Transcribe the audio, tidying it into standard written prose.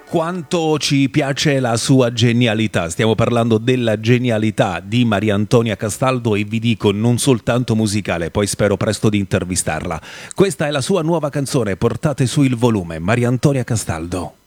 Quanto ci piace la sua genialità. Stiamo parlando della genialità di Maria Antonia Castaldo e vi dico non soltanto musicale, poi spero presto di intervistarla. Questa è la sua nuova canzone, portate su il volume, Maria Antonia Castaldo.